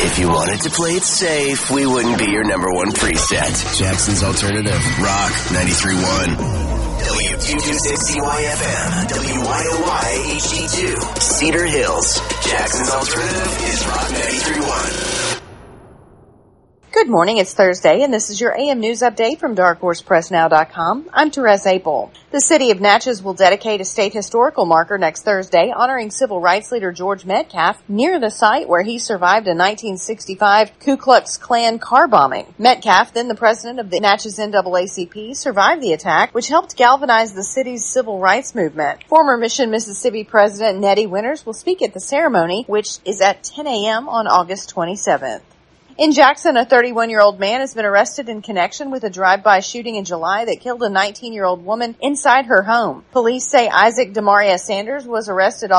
If you wanted to play it safe, we wouldn't be your number one preset. Jackson's Alternative. Rock 93.1. W226CYFM. WYOY HD2. Cedar Hills. Jackson's Alternative is Rock 93.1. Good morning, it's Thursday, and this is your AM News Update from DarkHorsePressNow.com. I'm Therese Apel. The city of Natchez will dedicate a state historical marker next Thursday, honoring civil rights leader George Metcalf near the site where he survived a 1965 Ku Klux Klan car bombing. Metcalf, then the president of the Natchez NAACP, survived the attack, which helped galvanize the city's civil rights movement. Former Mission Mississippi President Nettie Winters will speak at the ceremony, which is at 10 a.m. on August 27th. In Jackson, a 31-year-old man has been arrested in connection with a drive-by shooting in July that killed a 19-year-old woman inside her home. Police say Isaac Demaria Sanders was arrested